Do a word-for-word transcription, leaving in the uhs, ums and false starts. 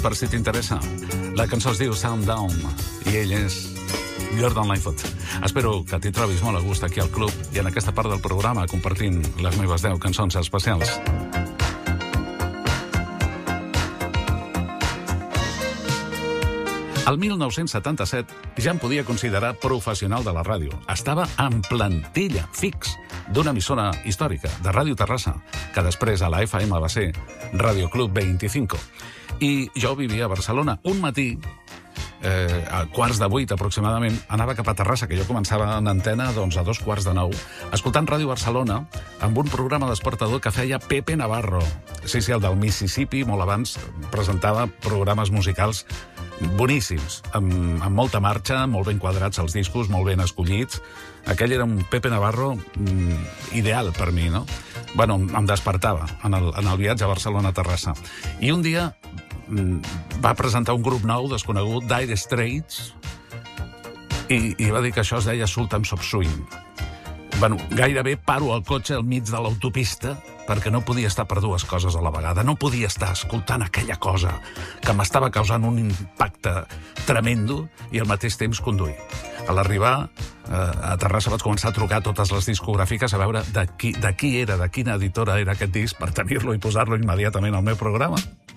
per si t'interessa. La cançó es diu Sound Down i ell és Gordon Lightfoot. Espero que t'hi trobis molt a gust aquí al club i en aquesta part del programa compartint les meves deu cançons especials. El mil nou-cents setanta-set ja em podia considerar professional de la ràdio. Estava en plantilla, fix, d'una emissora històrica, de Ràdio Terrassa, que després a la F M va ser Radio Club vint-i-cinc. I jo vivia a Barcelona. Un matí, eh, a quarts de vuit aproximadament, anava cap a Terrassa, que jo començava en antena doncs, a dos quarts de nou, escoltant Ràdio Barcelona amb un programa d'esportador que feia Pepe Navarro. Sí, sí, el del Mississippi, molt abans, presentava programes musicals boníssims, amb, amb molta marxa, molt ben quadrats els discos, molt ben escollits. Aquell era un Pepe Navarro mm, ideal per mi, no? Bueno, em despertava en el, en el viatge a Barcelona-Terrassa. I un dia mm, va presentar un grup nou, desconegut, Dire Straits, i, i va dir que això es deia Sultans of Swing. Bueno, gairebé paro el cotxe al mig de l'autopista perquè no podia estar per dues coses a la vegada. No podia estar escoltant aquella cosa que m'estava causant un impacte tremendo i al mateix temps conduir. A l'arribar eh, a Terrassa vaig començar a trucar a totes les discogràfiques a veure de qui, de qui era, de quina editora era aquest disc per tenir-lo i posar-lo immediatament al meu programa.